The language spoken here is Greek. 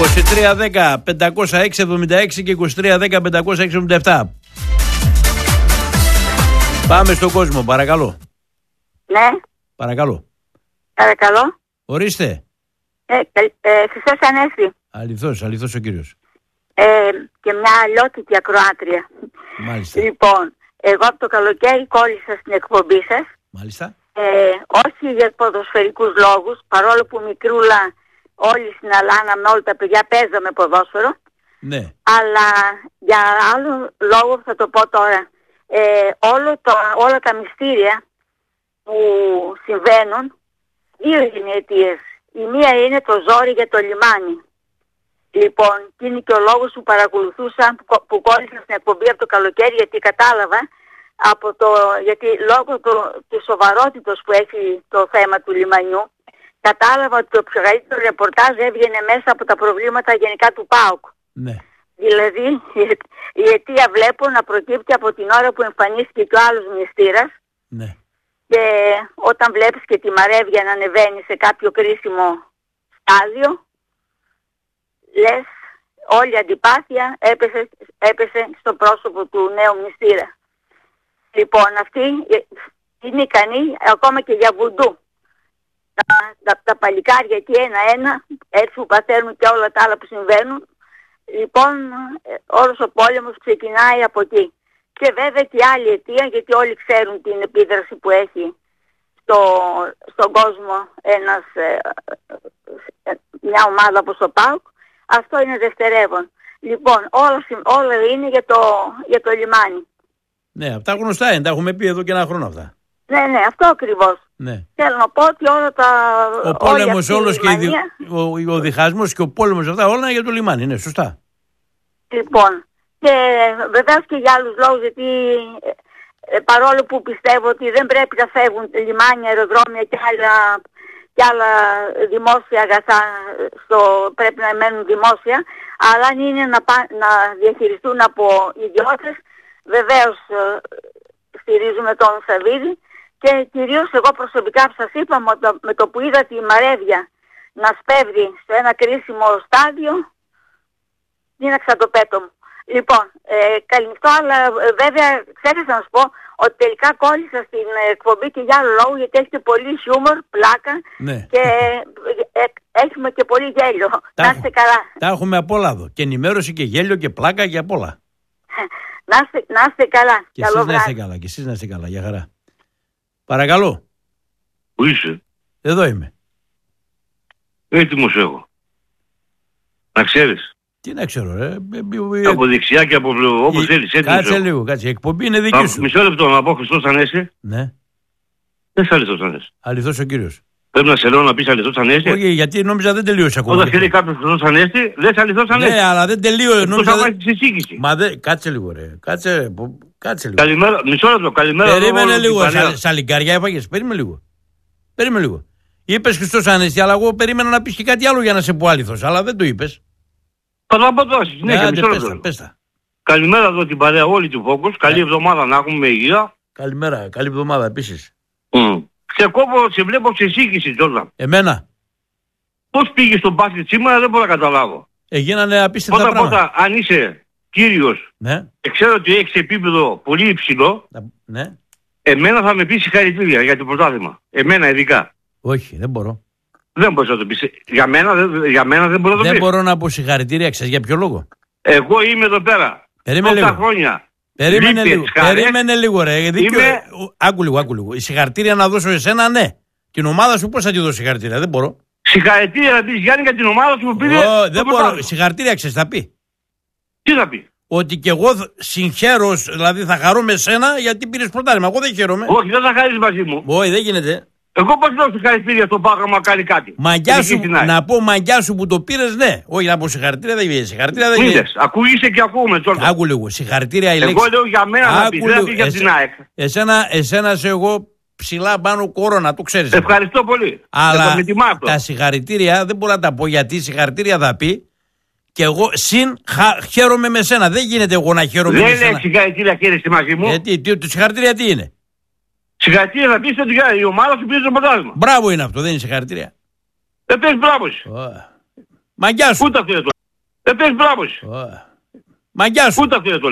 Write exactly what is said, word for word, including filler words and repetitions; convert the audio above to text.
είκοσι τρία δέκα πεντακόσια έξι εβδομήντα έξι και είκοσι τρία δέκα πεντακόσια έξι εβδομήντα επτά. Πάμε στον κόσμο, παρακαλώ. Ναι. Παρακαλώ. Παρακαλώ. Ορίστε. Ε, ε, Χριστός Ανέστη. Αληθώς, αληθώς ο κύριος. Ε, και μια αλλιώτικη ακροάτρια. Μάλιστα. Λοιπόν, εγώ από το καλοκαίρι κόλλησα στην εκπομπή σας. Μάλιστα. Ε, όχι για ποδοσφαιρικούς λόγους, παρόλο που μικρούλα όλοι στην Αλάνα με όλα τα παιδιά παίζαμε ποδόσφαιρο. Ναι. Αλλά για άλλο λόγο θα το πω τώρα. Ε, όλο το, όλα τα μυστήρια που συμβαίνουν, δύο είναι αιτίες. Η μία είναι το ζόρι για το λιμάνι. Λοιπόν, και είναι και ο λόγος που παρακολουθούσα, που, που κόλλησα στην εκπομπή από το καλοκαίρι, γιατί κατάλαβα, από το, γιατί λόγω του, της σοβαρότητας που έχει το θέμα του λιμανιού, κατάλαβα ότι το μεγαλύτερο ρεπορτάζ έβγαινε μέσα από τα προβλήματα γενικά του ΠΑΟΚ. Ναι. Δηλαδή, η αιτία βλέπω να προκύπτει από την ώρα που εμφανίστηκε και ο άλλος μνηστήρας. Ναι. Και όταν βλέπεις και τη Μαρέβια να ανεβαίνει σε κάποιο κρίσιμο στάδιο, λες όλη η αντιπάθεια έπεσε, έπεσε στο πρόσωπο του νέου μνηστήρα. Λοιπόν, αυτοί είναι ικανοί ακόμα και για βουντού. Τα, τα, τα παλικάρια εκεί ένα-ένα, έτσι που παθαίνουν και όλα τα άλλα που συμβαίνουν. Λοιπόν, όλος ο πόλεμος ξεκινάει από εκεί. Και βέβαια και άλλη αιτία, γιατί όλοι ξέρουν την επίδραση που έχει στο, στον κόσμο ένας, ε, ε, μια ομάδα όπως ο ΠΑΟΚ. Αυτό είναι δευτερεύον. Λοιπόν, όλα, όλα είναι για το, για το λιμάνι. Ναι, αυτά γνωστά είναι, τα έχουμε πει εδώ και ένα χρόνο αυτά. Ναι, ναι, αυτό ακριβώς. Ναι. Θέλω να πω ότι όλα τα... Ο πόλεμος όλος και λιμανία... ο, ο διχασμός και ο πόλεμος αυτά όλα είναι για το λιμάνι, ναι, σωστά. Λοιπόν, και βεβαίως και για άλλους λόγους, γιατί ε, παρόλο που πιστεύω ότι δεν πρέπει να φεύγουν λιμάνια, αεροδρόμια και άλλα, και άλλα δημόσια αγαθά, στο, πρέπει να μένουν δημόσια, αλλά αν είναι να, να διαχειριστούν από ιδιώτες, βεβαίως ε, στηρίζουμε τον Σαββίδη. Και κυρίως εγώ προσωπικά που σας είπα, με το, με το που είδα τη Μαρέβια να σπέβδει σε ένα κρίσιμο στάδιο, δίναξα το πέτο μου. Λοιπόν, ε, καληνυχτώ, αλλά ε, βέβαια ξέχασα να σου πω ότι τελικά κόλλησα στην εκπομπή και για άλλο λόγο, γιατί έχετε πολύ χιούμορ, πλάκα, ναι. Και ε, ε, έχουμε και πολύ γέλιο. Τα να είστε καλά. Τα έχουμε απ' όλα εδώ. Και ενημέρωση και γέλιο και πλάκα και απ' όλα. να, είστε, να είστε καλά. Και εσείς να είστε καλά. Και εσείς να είστε καλά. Για χαρά. Παρακαλώ. Πού είσαι? Εδώ είμαι. Έτοιμος εγώ. Να ξέρεις. Τι να ξέρω, ρε. Από δεξιά και από όπως θέλεις. Κάτσε έχω. λίγο, κάτσε. Η εκπομπή είναι δική σου. Μισό λεπτό να πω Χριστός Ανέστη. Ναι. Δεν είσαι αληθώς Ανέστη. Αληθώς ο κύριος. Πρέπει να σε λέω να πεις αληθώς Ανέστη. Όχι, γιατί νόμιζα δεν τελείωσε ακόμα. Όταν θέλει κάποιος Χριστός Ανέστη, λες αληθώς Ανέστη. Ναι, αλλά δεν τελείωσε. Νόμιζα δεν... εισήγηση. Μα δεν... Κάτσε λίγο, ρε. Κάτσε, κάτσε λίγο. Καλημέρα, μισό λεπτό, καλημέρα. Περίμενε λίγο. Σα, σαλιγκάρια έφαγες. Περίμενε λίγο. Περίμενε λίγο. Είπες Χριστός Ανέστη, αλλά εγώ περίμενα να πεις και κάτι άλλο για να σε πω αληθώς. Αλλά δεν το είπες. Θα πω τώρα, συνέχεια, μισό λεπτό. Καλημέρα εδώ την παρέα όλη του Focus. Καλή εβδομάδα να έχουμε με υγεία. Καλημέρα, καλή εβδομάδα επίσης. Mm. Σε κόβω, σε βλέπω σε εισήγηση τώρα. Εμένα. Πώς πήγε στο μπάσκετ σήμερα δεν μπορώ να καταλάβω. Έγινανε απίστευτα πρώτα, πράγματα. Πρώτα, αν είσαι κύριος, ναι. Και ξέρω ότι έχεις επίπεδο πολύ υψηλό, ναι. Εμένα θα με πεις συγχαρητήρια για το πρωτάθλημα. Εμένα ειδικά. Όχι, δεν μπορώ. Δεν μπορείς να το πεις. Για μένα, για μένα δεν μπορώ να το δεν πεις. Δεν μπορώ να πω συγχαρητήρια, ξέρεις για ποιο λόγο. Εγώ είμαι εδώ πέρα. Περίμενε λίγο. Χρόνια. Περίμενε Λίπες, λίγο. χαρές, Περίμενε λίγο, ρε. Δίκιο... Είμαι... Άκου λίγο, άκου λίγο. Η συγχαρητήρια να δώσω εσένα, ναι. Την ομάδα σου πώς θα τη δώσω συγχαρητήρια, δεν μπορώ. Συγχαρητήρια να πεις Γιάννη για την ομάδα σου που πήρε. Oh, δεν μπορώ. Συγχαρητήρια, ξέρεις, θα πει. Τι θα πει. Ότι και εγώ συγχαίρω, δηλαδή θα χαρώ με σένα γιατί πήρες πρωτάθλημα. Εγώ δεν χαίρομαι. Όχι, δεν θα χαρείς μαζί μου. Όχι, δεν γίνεται. Εγώ πώς λέω συγχαρητήρια στον Πάγο να κάνει κάτι. Μαγιά σου, να πω μαγιά σου που το πήρες, ναι. Όχι να πω συγχαρητήρια δεν γίνεται. Συγχαρητήρια δεν γίνεται. Ακούγεσαι και ακούμε τώρα. Άκου λίγο. Συγχαρητήρια η λέξη. Εγώ λέω για μένα να πεις, δεν για την ΑΕΚ. Εσένα, εσένα σε εγώ ψηλά πάνω κορώνα, το ξέρεις. Ευχαριστώ πολύ. Αλλά τα συγχαρητήρια δεν μπορώ να τα πω γιατί συγχαρητήρια θα πει. Και εγώ συν χα, χαίρομαι με σένα. Δεν γίνεται εγώ να χαίρομαι δεν με σένα. Δεν λέει συγχαρητήρια χαίρεσαι μαζί μου. Γιατί, τι, το συγχαρητήρια τι είναι. Συγχαρητήρια θα πεις ότι η ομάδα σου πήρε το πρωτάθλημα. Μπράβο είναι αυτό, δεν είναι συγχαρητήρια. Δεν πες μπράβο σου. Oh. Μαγιά σου. Πού τα θέλετε. Ε, πες μπράβο σου. Μαγκιά σου. Πού τα θέλετε